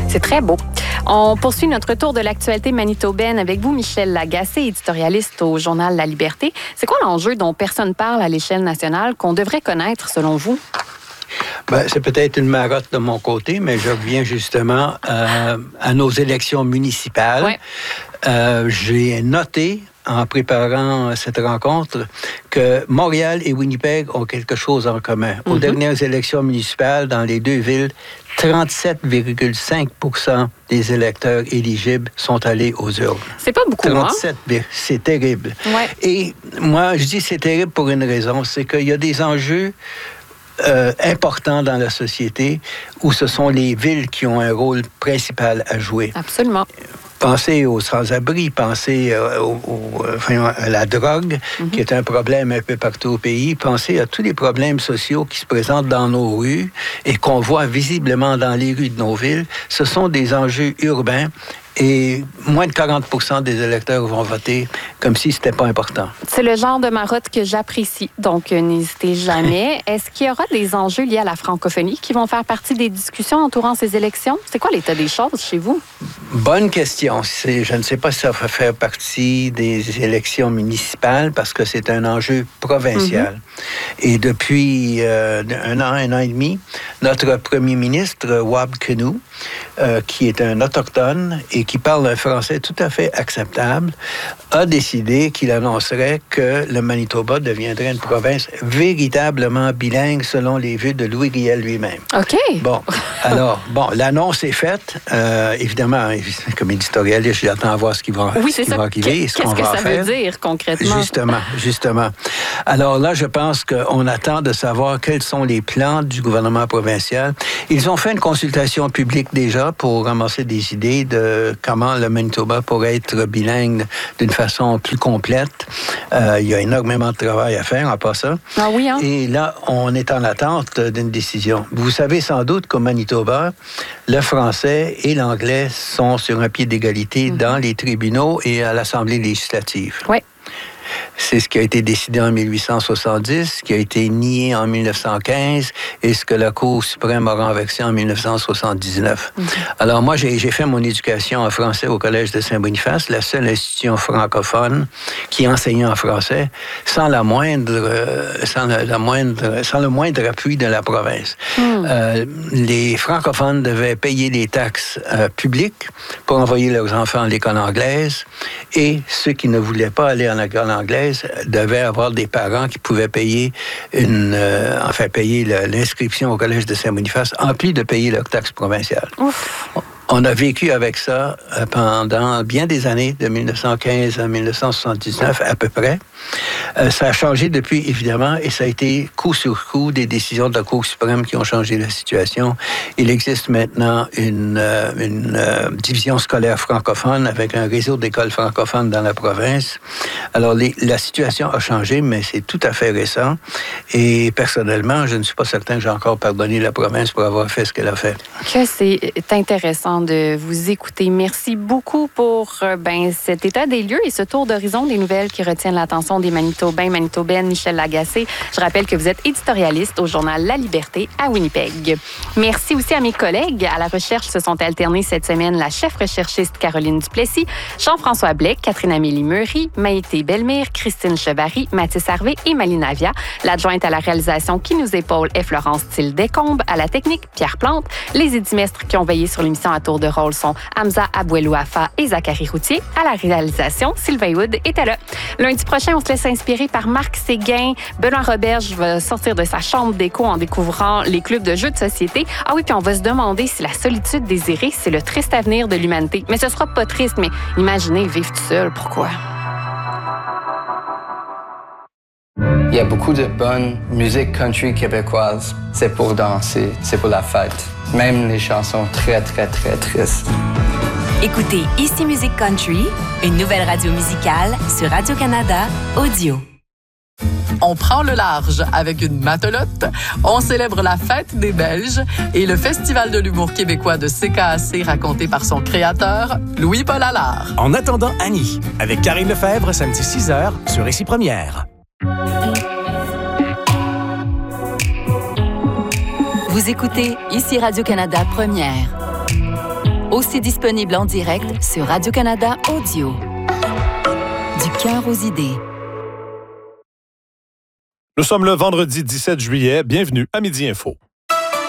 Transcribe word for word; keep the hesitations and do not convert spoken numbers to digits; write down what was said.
C'est très beau. On poursuit notre tour de l'actualité manitobaine avec vous, Michel Lagacé, éditorialiste au journal La Liberté. C'est quoi l'enjeu dont personne parle à l'échelle nationale qu'on devrait connaître selon vous? Ben, c'est peut-être une marotte de mon côté, mais je reviens justement euh, à nos élections municipales. Ouais. Euh, j'ai noté, en préparant cette rencontre, que Montréal et Winnipeg ont quelque chose en commun. Mm-hmm. Aux dernières élections municipales, dans les deux villes, trente-sept virgule cinq pour cent des électeurs éligibles sont allés aux urnes. C'est pas beaucoup, trente-sept, hein? C'est terrible. Ouais. Et moi, je dis c'est terrible pour une raison, c'est qu'il y a des enjeux Euh, important dans la société où ce sont les villes qui ont un rôle principal à jouer. Absolument. Pensez aux sans-abri, pensez euh, au, au, enfin, à la drogue, mm-hmm. qui est un problème un peu partout au pays. Pensez à tous les problèmes sociaux qui se présentent dans nos rues et qu'on voit visiblement dans les rues de nos villes. Ce sont des enjeux urbains. Et moins de quarante pour cent des électeurs vont voter comme si c'était pas important. C'est le genre de marotte que j'apprécie, donc euh, n'hésitez jamais. Est-ce qu'il y aura des enjeux liés à la francophonie qui vont faire partie des discussions entourant ces élections? C'est quoi l'état des choses chez vous? Bonne question. C'est, je ne sais pas si ça va faire partie des élections municipales parce que c'est un enjeu provincial. Mm-hmm. Et depuis euh, un an, un an et demi, notre premier ministre, Wab Kinew, euh, qui est un autochtone et qui parle un français tout à fait acceptable, a décidé qu'il annoncerait que le Manitoba deviendrait une province véritablement bilingue selon les vues de Louis Riel lui-même. OK. Bon, alors, bon, l'annonce est faite. Euh, évidemment, comme éditorialiste, j'attends à voir ce qui va, oui, ce qui ça. va arriver. Qu'est-ce ce que ça faire. veut dire concrètement? Justement, justement. Alors là, je pense qu'on attend de savoir quels sont les plans du gouvernement provincial. Ils ont fait une consultation publique déjà pour ramasser des idées de comment le Manitoba pourrait être bilingue d'une façon plus complète. Euh, il y a énormément de travail à faire en passant. Ah oui, hein? Et là, on est en attente d'une décision. Vous savez sans doute qu'au Manitoba, le français et l'anglais sont sur un pied d'égalité mmh. dans les tribunaux et à l'Assemblée législative. Oui. C'est ce qui a été décidé en mille huit cent soixante-dix, ce qui a été nié en mille neuf cent quinze et ce que la Cour suprême a renversé en mille neuf cent soixante-dix-neuf. Mm-hmm. Alors moi, j'ai, j'ai fait mon éducation en français au Collège de Saint-Boniface, la seule institution francophone qui enseignait en français sans la moindre, euh, sans la, la moindre, sans le moindre appui de la province. Mm. Euh, les francophones devaient payer des taxes euh, publiques pour envoyer leurs enfants à l'école anglaise et ceux qui ne voulaient pas aller en école anglaise devaient avoir des parents qui pouvaient payer une, euh, enfin payer le, l'inscription au Collège de Saint-Boniface, en plus de payer leur taxe provinciale. Ouf. On a vécu avec ça pendant bien des années, de mille neuf cent quinze à mille neuf cent soixante-dix-neuf à peu près. Euh, ça a changé depuis, évidemment, et ça a été coup sur coup des décisions de la Cour suprême qui ont changé la situation. Il existe maintenant une, euh, une euh, division scolaire francophone avec un réseau d'écoles francophones dans la province. Alors, les, la situation a changé, mais c'est tout à fait récent. Et personnellement, je ne suis pas certain que j'ai encore pardonné la province pour avoir fait ce qu'elle a fait. Que c'est intéressant de vous écouter. Merci beaucoup pour ben, cet état des lieux et ce tour d'horizon des nouvelles qui retiennent l'attention des Manitobains, Manitobaines. Michel Lagacé, je rappelle que vous êtes éditorialiste au journal La Liberté à Winnipeg. Merci aussi à mes collègues. À la recherche se sont alternés cette semaine la chef recherchiste Caroline Duplessis, Jean-François Blais, Catherine-Amélie Meury, Maïté Bellemire, Christine Chevary, Mathis Harvey et Maline Avia. L'adjointe à la réalisation qui nous épaule est Florence Thiel-Descombes. À la technique, Pierre Plante. Les édimestres qui ont veillé sur l'émission à tour de rôle sont Hamza Abouelouafa et Zachary Routier. À la réalisation, Sylvain Wood était là. Lundi prochain, on se laisse inspirer par Marc Séguin. Benoît Roberge va sortir de sa chambre d'écho en découvrant les clubs de jeux de société. Ah oui, puis on va se demander si la solitude désirée, c'est le triste avenir de l'humanité. Mais ce sera pas triste, mais imaginez vivre tout seul. Pourquoi? Il y a beaucoup de bonne musique country québécoise. C'est pour danser, c'est pour la fête. Même les chansons très, très, très tristes. Écoutez Ici Musique Country, une nouvelle radio musicale sur Radio-Canada Audio. On prend le large avec une matelote, on célèbre la fête des Belges et le Festival de l'humour québécois de C K A C raconté par son créateur, Louis-Paul Allard. En attendant Annie, avec Karine Lefebvre, samedi six heures sur Ici Première. Vous écoutez Ici Radio-Canada Première. Aussi disponible en direct sur Radio-Canada Audio. Du cœur aux idées. Nous sommes le vendredi dix-sept juillet. Bienvenue à Midi Info.